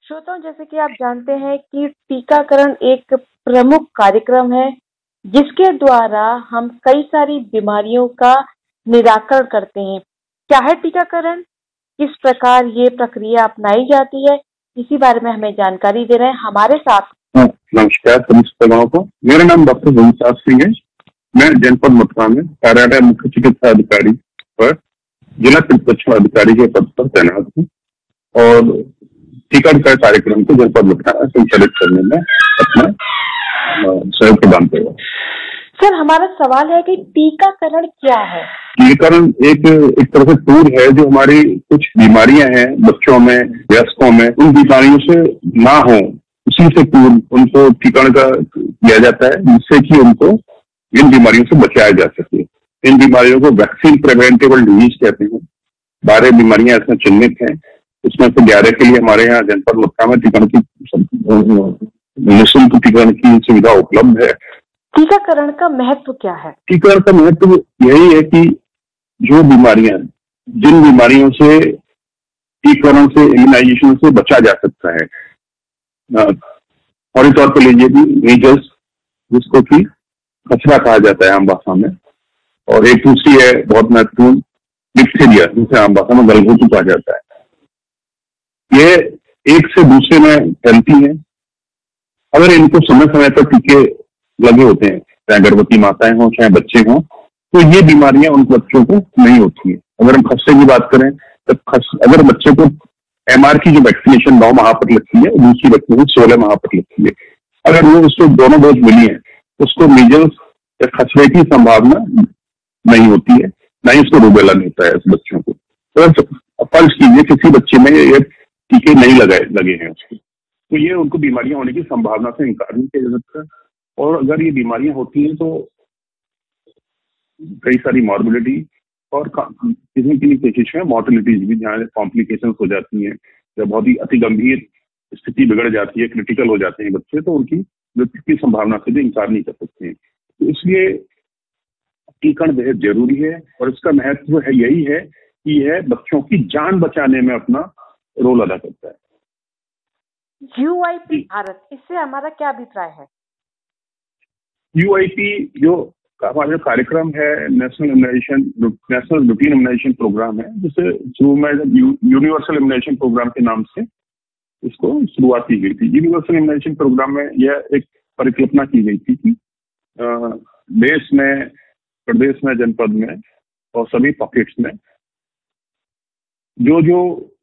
श्रोताओं, जैसे कि आप जानते हैं कि टीकाकरण एक प्रमुख कार्यक्रम है जिसके द्वारा हम कई सारी बीमारियों का निराकरण करते हैं। क्या है टीकाकरण, किस प्रकार ये प्रक्रिया अपनाई जाती है, इसी बारे में हमें जानकारी दे रहे हैं हमारे साथ। नमस्कार सभी श्रोताओं को। मेरा नाम डॉक्टर गुलसाद सिंह है। मैं जनपद मथुरा में कार्यरत मुख्य चिकित्सा अधिकारी पर जिला चिकित्सा अधिकारी के पद पर तैनात हूँ और टीकाकरण कार्यक्रम को जनपद मथुरा संचालित करने में अपना सहयोग प्रदान करेगा। सर, हमारा सवाल है कि टीकाकरण क्या है? टीकाकरण एक तरह से टूर है जो हमारी कुछ बीमारियां हैं बच्चों में, वयस्कों में, उन बीमारियों से ना हो, उसी से पूर्व उनको टीकाकरण का किया जाता है जिससे कि उनको इन बीमारियों से बचाया जा सके। इन बीमारियों को वैक्सीन प्रिवेंटेबल डिजीज कहते हैं। 12 बीमारियां इसमें चिन्हित हैं, उसमें से 11 के लिए हमारे यहाँ जनपद मथुरा में टीकाकरण की निःशुल्क टीकाकरण की सुविधा उपलब्ध है। टीकाकरण का महत्व क्या है? टीकाकरण का महत्व यही है कि जो बीमारियां, जिन बीमारियों से टीकाकरण से, इम्यूनाइजेशन से बचा जा सकता है, और तौर पर लीजिए कि मीजल्स, जिसको कि खसरा कहा जाता है आम भाषा में, और एक दूसरी है बहुत महत्वपूर्ण डिप्थीरिया, जिसे आम भाषा में गलघोटू कहा जाता है। ये एक से दूसरे में फैलती है। अगर इनको समय समय पर टीके लगे होते हैं, चाहे गर्भवती माताएं हों चाहे बच्चे हों, तो ये बीमारियां उन बच्चों को नहीं होती है। अगर हम खसरे की बात करें तो अगर बच्चे को MR की जो वैक्सीनेशन 9 माह पर लगती है, दूसरी बच्चे को 16 माह पर लगती है, अगर वो उसको दोनों डोज मिली है, उसको मीजल्स या खसरे की संभावना नहीं होती है, ना ही उसको रूबेला होता है इस बच्चों को। तो फर्ज कीजिए किसी बच्चे में ये टीके नहीं लगे हैं उसके, तो ये उनको बीमारियां होने की संभावना से इनकार नहीं किया जा सकता। और अगर ये बीमारियां होती हैं तो कई सारी मॉर्बिडिटी और किसी केसेस में मॉर्टिलिटीज भी, जहाँ कॉम्प्लिकेशन हो जाती हैं या बहुत ही अति गंभीर स्थिति बिगड़ जाती है, क्रिटिकल हो जाते हैं बच्चे, तो उनकी मृत्यु की संभावना से भी इनकार नहीं कर सकते हैं। तो इसलिए टीकाकरण बेहद जरूरी है और इसका महत्व है यही है कि यह बच्चों की जान बचाने में अपना रोल अदा करता है। UIP भारत, इससे हमारा क्या अभिप्राय है? UIP जो हमारा जो कार्यक्रम है, नेशनल रूटीन इम्यूनाइजेशन प्रोग्राम है, जिसे शुरू में यूनिवर्सल इम्यूनाइजेशन प्रोग्राम के नाम से इसको शुरुआत की गई थी। यूनिवर्सल इम्यूनाइजेशन प्रोग्राम में यह एक परिकल्पना की गई थी कि देश में, प्रदेश में, जनपद में और सभी पॉकेट्स में जो